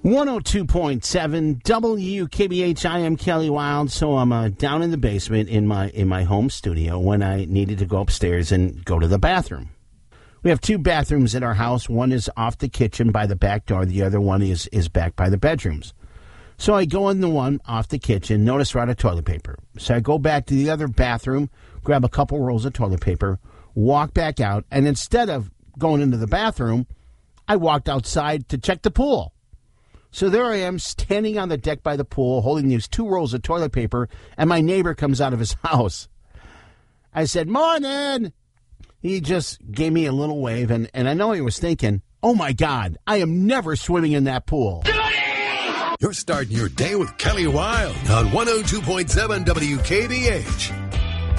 102.7 WKBH. I am Kelly Wild. So I'm down in the basement in my home studio when I needed to go upstairs and go to the bathroom. We have two bathrooms in our house. One is off the kitchen by the back door. The other one is back by the bedrooms. So I go in the one off the kitchen, notice we're out of toilet paper. So I go back to the other bathroom, grab a couple rolls of toilet paper, walk back out, and instead of going into the bathroom, I walked outside to check the pool. So there I am standing on the deck by the pool holding these two rolls of toilet paper, and my neighbor comes out of his house. I said, "Morning!" He just gave me a little wave, and I know he was thinking, "Oh my God, I am never swimming in that pool." You're starting your day with Kelly Wild on 102.7 WKBH.